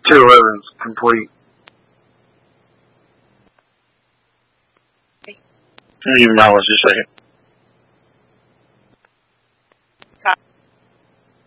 211's complete. Give me your mileage just a second.